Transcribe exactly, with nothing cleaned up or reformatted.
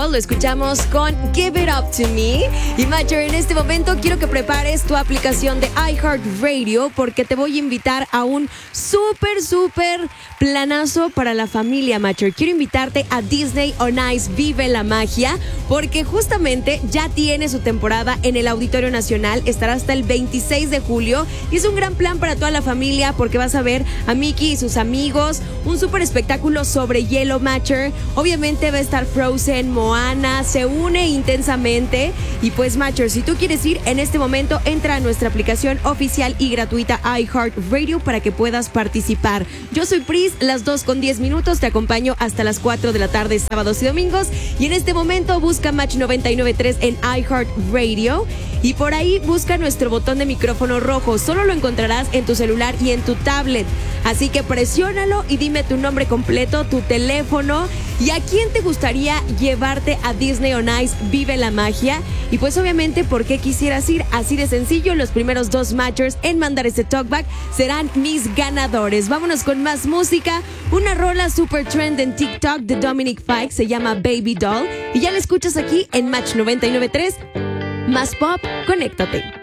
Doll, lo escuchamos con Give It Up To Me. Y Matcher, en este momento quiero que prepares tu aplicación de iHeartRadio porque te voy a invitar a un súper, súper planazo para la familia, Matcher. Quiero invitarte a Disney on Ice Vive la Magia porque justamente ya tiene su temporada en el Auditorio Nacional. Estará hasta el veintiséis de julio y es un gran plan para toda la familia porque vas a ver a Mickey y sus amigos, un súper espectáculo sobre hielo, Matcher. Obviamente va a estar Frozen, Moana, se une intensamente. Y pues, Matcher, si tú quieres ir en este momento, entra a nuestra aplicación oficial y gratuita iHeartRadio para que puedas participar. Yo soy Pris, las dos con diez minutos, te acompaño hasta las cuatro de la tarde, sábados y domingos. Y en este momento busca Match noventa y nueve punto tres en iHeartRadio y por ahí busca nuestro botón de micrófono rojo. Solo lo encontrarás en tu celular y en tu tablet. Así que presiónalo y dime tu nombre completo, tu teléfono y a quién te gustaría llevarte a Disney on Ice Vive la Magia. Y pues obviamente por qué quisieras ir. Así de sencillo, los primeros dos matchers en mandar este talkback serán mis ganadores. Vámonos con más música. Una rola super trend en TikTok de Dominic Fike, se llama Baby Doll y ya la escuchas aquí en Match noventa y nueve punto tres. Más pop, conéctate.